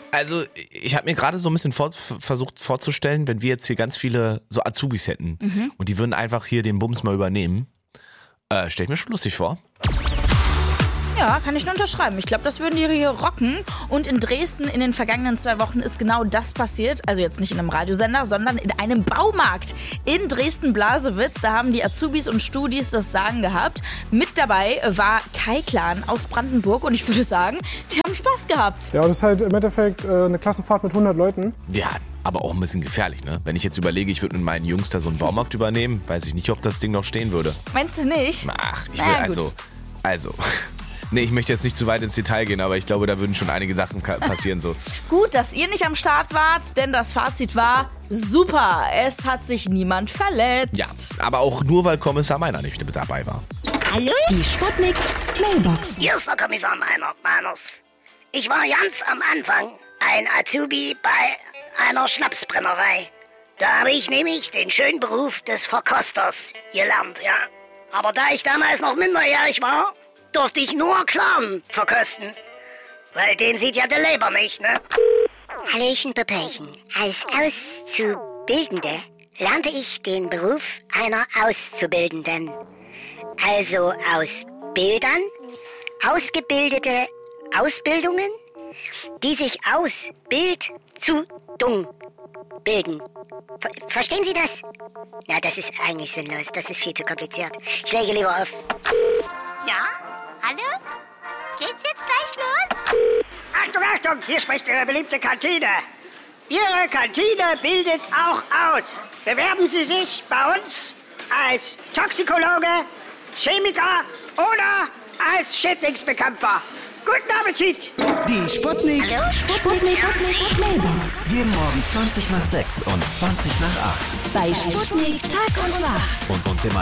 Also ich habe mir gerade so ein bisschen versucht vorzustellen, wenn wir jetzt hier ganz viele so Azubis hätten und die würden einfach hier den Bums mal übernehmen. Stell ich mir schon lustig vor. Ja, kann ich nur unterschreiben. Ich glaube, das würden die hier rocken. Und in Dresden in den vergangenen 2 Wochen ist genau das passiert. Also jetzt nicht in einem Radiosender, sondern in einem Baumarkt in Dresden-Blasewitz. Da haben die Azubis und Studis das Sagen gehabt. Mit dabei war Kai Klan aus Brandenburg. Und ich würde sagen, die haben Spaß gehabt. Ja, das ist halt im Endeffekt eine Klassenfahrt mit 100 Leuten. Ja, aber auch ein bisschen gefährlich, ne? Wenn ich jetzt überlege, ich würde mit meinen Jungs da so einen Baumarkt übernehmen, weiß ich nicht, ob das Ding noch stehen würde. Meinst du nicht? Ach, ich will also. Nee, ich möchte jetzt nicht zu weit ins Detail gehen, aber ich glaube, da würden schon einige Sachen passieren so. Gut, dass ihr nicht am Start wart, denn das Fazit war super. Es hat sich niemand verletzt. Ja, aber auch nur, weil Kommissar Meiner nicht mit dabei war. Hallo? Die Sputnik Mailbox. Hier ist der Kommissar Meiners. Ich war ganz am Anfang ein Azubi bei einer Schnapsbrennerei. Da habe ich nämlich den schönen Beruf des Verkosters gelernt, ja. Aber da ich damals noch minderjährig war, durfte ich nur Clown verkosten. Weil den sieht ja der Leber nicht, ne? Hallöchen, Pöpöchen. Als Auszubildende lernte ich den Beruf einer Auszubildenden. Also aus Bildern, ausgebildete Ausbildungen, die sich aus Bildzudung bilden. Verstehen Sie das? Ja, das ist eigentlich sinnlos. Das ist viel zu kompliziert. Ich lege lieber auf. Ja? Hallo? Geht's jetzt gleich los? Achtung, Achtung, hier spricht Ihre beliebte Kantine. Ihre Kantine bildet auch aus. Bewerben Sie sich bei uns als Toxikologe, Chemiker oder als Schädlingsbekämpfer. Guten Appetit! Die Sputnik. Hallo? Sputnik Mailbox. Jeden Morgen 20 nach 6 und 20 nach 8. Bei Sputnik Tag und Nacht. Und uns immer